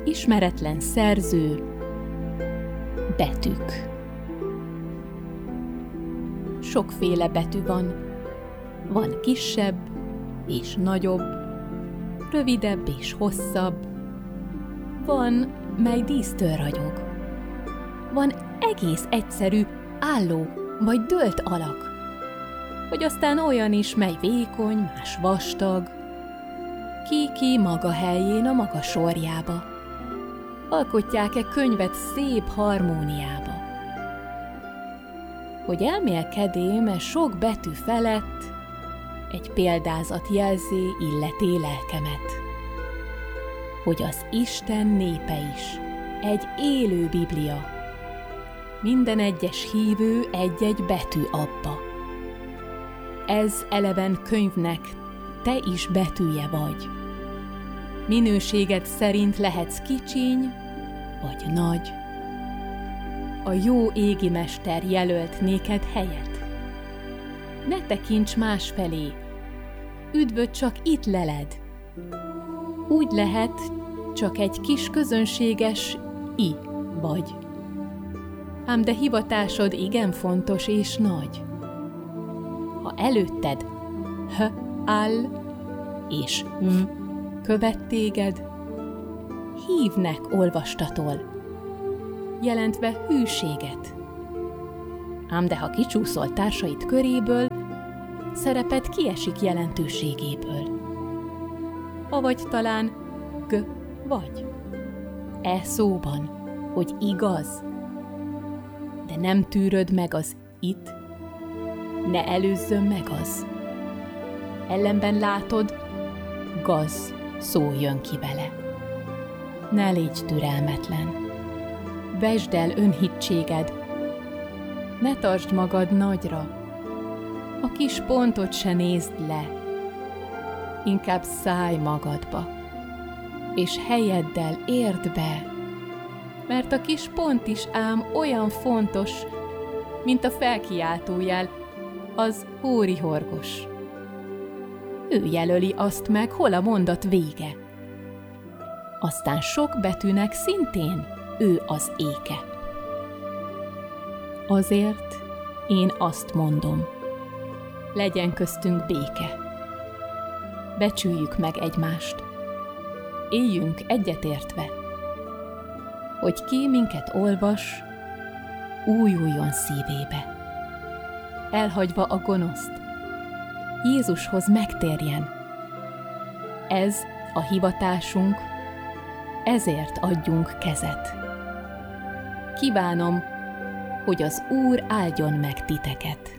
ismeretlen szerző, betűk. Sokféle betű van. Van kisebb és nagyobb, rövidebb és hosszabb. Van, mely dísztől ragyog. Van egész egyszerű, álló vagy dőlt alak. Vagy aztán olyan is, mely vékony, más vastag. Ki maga helyén a maga sorjába. Alkotják-e könyvet szép harmóniába. Hogy elmélkedém sok betű felett, egy példázat jelzé illeté lelkemet. Hogy az Isten népe is egy élő Biblia, minden egyes hívő egy-egy betű abba. Ez eleven könyvnek te is betűje vagy. Minőséged szerint lehetsz kicsiny vagy nagy. A jó égi mester jelölt néked helyet. Ne tekints másfelé, üdvöt csak itt leled. Úgy lehet, csak egy kis közönséges i vagy. Ám de hivatásod igen fontos és nagy. Ha előtted h áll és v követ téged, hívnek olvastatól, jelentve hűséget. Ám de ha kicsúszol társait köréből, szereped kiesik jelentőségéből. Avagy talán g vagy. E szóban, hogy igaz, de nem tűröd meg az itt, ne előzzön meg az. Ellenben látod, gaz szó jön ki vele. Ne légy türelmetlen. Vesd el önhittséged. Ne tartsd magad nagyra. A kis pontot se nézd le. Inkább szállj magadba, és helyeddel érd be, mert a kis pont is ám olyan fontos, mint a felkiáltójel, az hórihorgos. Ő jelöli azt meg, hol a mondat vége. Aztán sok betűnek szintén ő az éke. Azért én azt mondom, legyen köztünk béke. Becsüljük meg egymást, éljünk egyetértve, hogy ki minket olvas, újuljon szívébe. Elhagyva a gonoszt, Jézushoz megtérjen. Ez a hivatásunk, ezért adjunk kezet. Kívánom, hogy az Úr áldjon meg titeket.